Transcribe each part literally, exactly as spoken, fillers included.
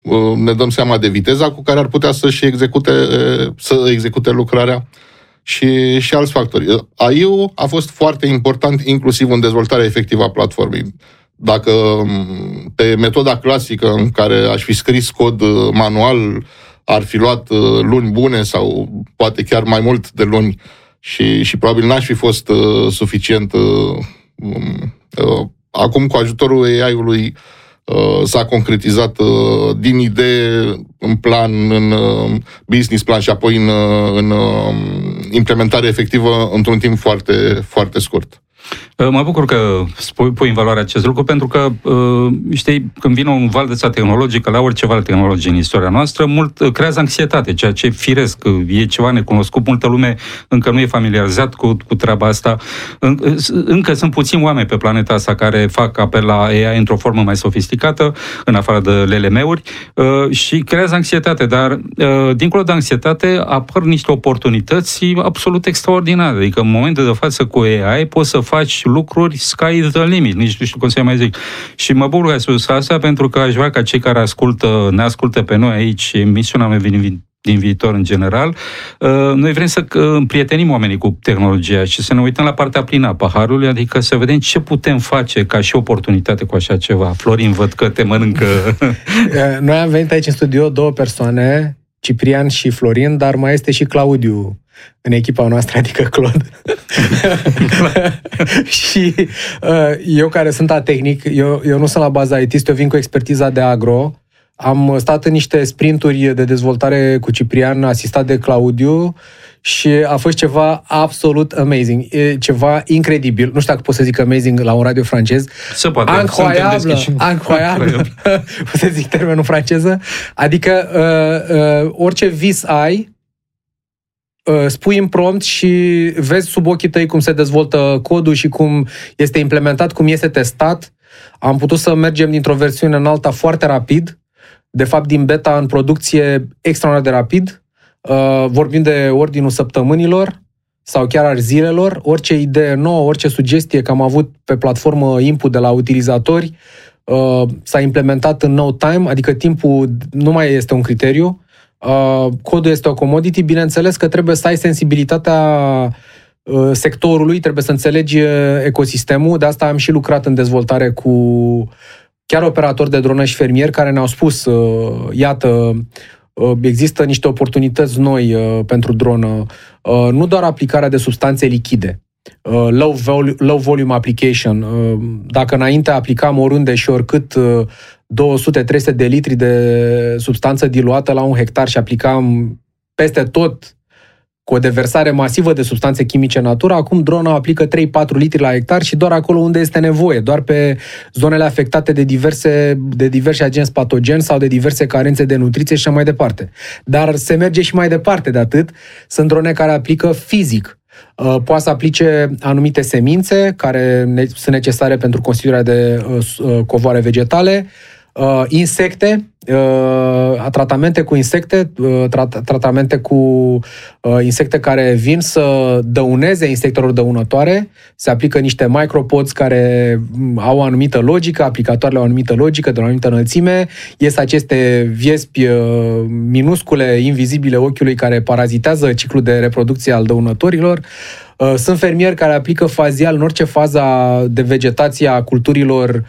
ne dăm seama de viteza cu care ar putea să-și execute, să execute lucrarea și, și alți factori. A I U a fost foarte important inclusiv în dezvoltarea efectivă a platformei. Dacă pe metoda clasică în care aș fi scris cod manual ar fi luat luni bune sau poate chiar mai mult de luni și, și probabil n-aș fi fost uh, suficient. Uh, uh, acum, cu ajutorul A I-ului, uh, s-a concretizat uh, din idee în plan, în uh, business plan și apoi în, uh, în uh, implementare efectivă într-un timp foarte, foarte scurt. Mă bucur că spui, pui în valoare acest lucru, pentru că, știi, când vine un val de ăsta tehnologic, la orice val tehnologic în istoria noastră, mult creează anxietate, ceea ce e firesc, e ceva necunoscut, multă lume încă nu e familiarizat cu, cu treaba asta. Încă sunt puțini oameni pe planeta asta care fac apel la A I într-o formă mai sofisticată, în afară de L L M-uri, și creează anxietate, dar dincolo de anxietate apar niște oportunități absolut extraordinare. Adică în momentul de față cu A I poți să faci lucruri sky is the limit, nici nu știu cum să mai zic. Și mă bucur că ai spus asta, pentru că aș vrea ca cei care ascultă, ne ascultă pe noi aici, emisiunea mea din, din viitor în general, noi vrem să împrietenim oamenii cu tehnologia și să ne uităm la partea plină a paharului, adică să vedem ce putem face ca și oportunitate cu așa ceva. Florin, văd că te mănâncă. Noi am venit aici în studio două persoane, Ciprian și Florin, dar mai este și Claudiu în echipa noastră, adică Claude. Și uh, eu care sunt atehnic, eu, eu nu sunt la baza I T, eu vin cu expertiza de agro. Am stat în niște sprinturi de dezvoltare cu Ciprian, asistat de Claudiu, și a fost ceva absolut amazing. E ceva incredibil. Nu știu dacă pot să zic amazing la un radio francez. Se poate. Incroyable. Incroyable. Pot să zic termenul franceză. Adică uh, uh, orice vis ai, spui în prompt și vezi sub ochii tăi cum se dezvoltă codul și cum este implementat, cum este testat. Am putut să mergem dintr-o versiune în alta foarte rapid, de fapt din beta în producție extraordinar de rapid. Vorbim de ordinul săptămânilor sau chiar al zilelor. Orice idee nouă, orice sugestie că am avut pe platformă input de la utilizatori s-a implementat în no time, adică timpul nu mai este un criteriu. Uh, codul este o commodity, bineînțeles că trebuie să ai sensibilitatea uh, sectorului, trebuie să înțelegi uh, ecosistemul, de asta am și lucrat în dezvoltare cu chiar operatori de dronă și fermieri care ne-au spus, uh, iată, uh, există niște oportunități noi uh, pentru dronă, uh, nu doar aplicarea de substanțe lichide, uh, low, vol- low volume application, uh, dacă înainte aplicam oriunde și oricât uh, două sute trei sute de litri de substanță diluată la un hectar și aplicam peste tot cu o deversare masivă de substanțe chimice în natură, acum drona aplică trei patru litri la hectar și doar acolo unde este nevoie, doar pe zonele afectate de diverse, de diverse agenți patogeni sau de diverse carențe de nutriție și așa mai departe. Dar se merge și mai departe de atât. Sunt drone care aplică fizic. Poate să aplice anumite semințe care sunt necesare pentru constituirea de covoare vegetale, Uh, insecte, uh, tratamente cu insecte, uh, tra- tratamente cu uh, insecte care vin să dăuneze insectelor dăunătoare. Se aplică niște micropods care au o anumită logică, aplicatoarele au o anumită logică, de o anumită înălțime. Ies aceste viespi uh, minuscule, invizibile ochiului, care parazitează ciclul de reproducție al dăunătorilor. Uh, sunt fermieri care aplică fazial în orice fază de vegetație a culturilor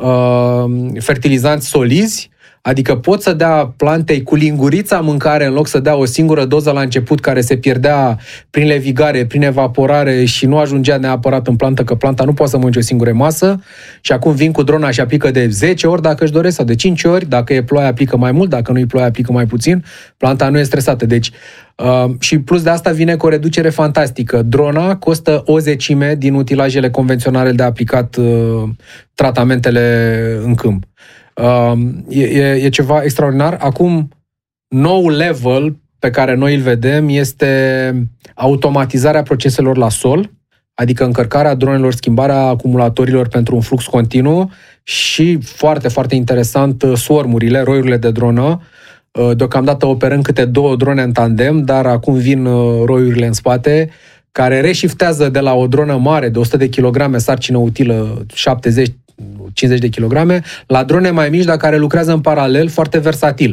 Uh, fertilizanți solizi, adică pot să dea plantei cu lingurița mâncare în loc să dea o singură doză la început care se pierdea prin levigare, prin evaporare și nu ajungea neapărat în plantă, că planta nu poate să mănânce o singură masă, și acum vin cu drona și aplică de zece ori dacă își doresc sau de cinci ori, dacă e ploaie aplică mai mult, dacă nu e ploaie aplică mai puțin, planta nu e stresată. Deci Uh, și plus de asta vine cu o reducere fantastică. Drona costă o zecime din utilajele convenționale de aplicat uh, tratamentele în câmp. Uh, e, e ceva extraordinar. Acum, nou level pe care noi îl vedem este automatizarea proceselor la sol, adică încărcarea dronelor, schimbarea acumulatorilor pentru un flux continuu și, foarte, foarte interesant, swarmurile, roiurile de dronă. Deocamdată operăm câte două drone în tandem, dar acum vin roiurile în spate, care reshiftează de la o dronă mare de o sută de kilograme sarcină utilă, șaptezeci cincizeci de kilograme, la drone mai mici, dar care lucrează în paralel, foarte versatil.